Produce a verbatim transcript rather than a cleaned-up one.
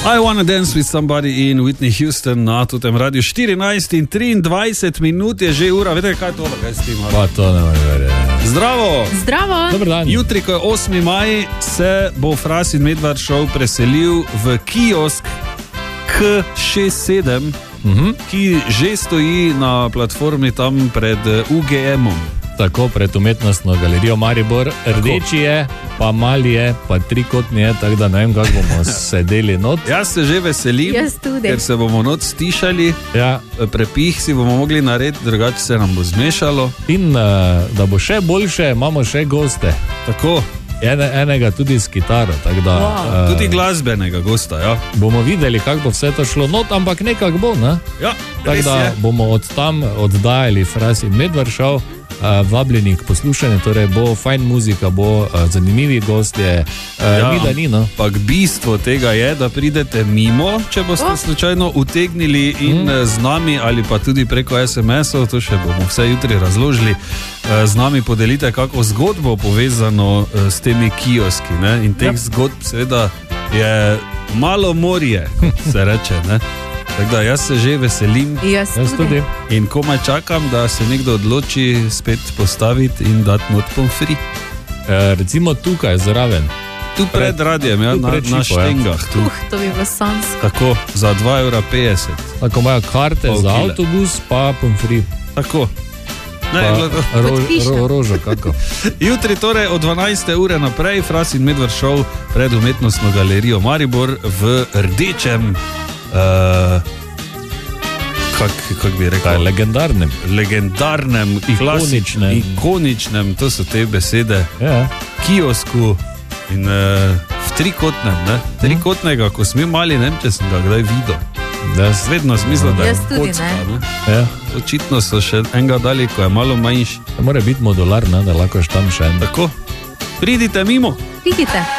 I wanna dance with somebody in Whitney Houston na tutem radiju. štirinajst in triindvajset minut je že ura, veste kaj je to, kaj s tem? Pa to ne more verjeti. Zdravo! Zdravo! Dobar dan. Jutri, ko je osmi maj, se bo Fras in Medvard Show preselil v kiosk K šest sedem, Mhm. ki že stoji na platformi tam pred U G M-om. Tako, pred umetnostno galerijo Maribor. Rdeči je, pa mali je, pa trikotni je, tako da ne vem, kako bomo sedeli not. Jaz se že veselim, Jaz tudi. ker se bomo not stišali, Ja. prepih si bomo mogli narediti, drugače se nam bo zmešalo. In uh, da bo še boljše, imamo še goste. Tako, Ene, enega tudi s kitaro, tako da Wow. uh, tudi glasbenega gosta, ja. bomo videli, kako bo vse to šlo not, ampak nekako bo, ne? Ja, Tako res da je. bomo od tam oddajali Fras in Medvard Show, uh, vabljeni k poslušanju, torej bo fajn muzika, bo uh, zanimivi gostje, uh, Ja, ja, ni da ni, no. Ampak bistvo tega je, da pridete mimo, če boste Oh. slučajno utegnili in mm. z nami ali pa tudi preko es em esov, to še bomo vse jutri razložili, z nami podelite kako zgodbo povezano s temi kioski. Ne? In teh Ja. zgodb seveda je malo morje, kot se reče. Ne? Tako da jaz se že veselim Jaz, Jaz tudi. in komaj čakam, da se nekdo odloči spet postaviti in dati not pomfri. Uh, recimo tukaj zraven. Tu pred radijem, ja, tu na, pred na šipo, ja. štengah. Tu. Uh, to bi bilo sansko. Tako, za dva evra petdeset. Tako imajo karte Pol za kile. avtobus, pa pomfri. Tako. Ne, Pa gleda. ro, Podpišem. ro, rožo, kako. Jutri torej od dvanajste ure naprej Fras in Medvard Show pred umetnostno galerijo Maribor v rdečem, uh, kak, kak bi Kaj, rekel, legendarnem. legendarnem, Ikoničnem. klasi- ikoničnem, to so te besede, Ja. kiosku in uh, v trikotnem, ne? Trikotnega, ko smo mali, ne vem, če sem ga kdaj videl. Jaz, Vedno smisel, da je Jaz tudi kocka, ne. ne? ja. Očitno so še enega dali, ko je malo manjši. Mora biti modular, ne, da lahko tam še en. Tako, pridite mimo. Vidite?